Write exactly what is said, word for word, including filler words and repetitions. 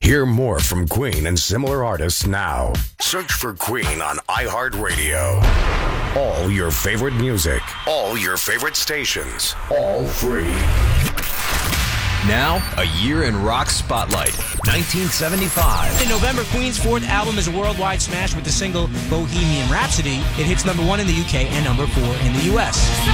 Hear more from Queen and similar artists now. Search for Queen on iHeartRadio. All your favorite music, all your favorite stations, all free. Now, a year in rock spotlight. nineteen seventy-five. In November, Queen's fourth album is a worldwide smash with the single Bohemian Rhapsody. It hits number one in the U K and number four in the U S.